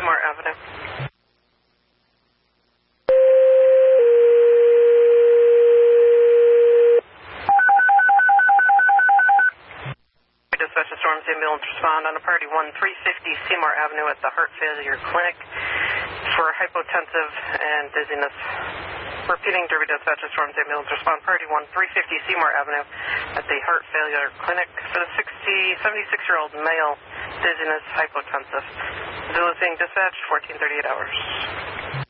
Seymour Avenue. Dispatch a Storms ambulance respond on a party 1350 Seymour Avenue at the Heart Failure Clinic for hypotensive and dizziness. Repeating, Derby Dispatch a Storms ambulance respond party 1350 Seymour Avenue at the Heart Failure Clinic for the 76-year-old male, dizziness, hypotensive. Zulu seeing dispatch, 1438 hours.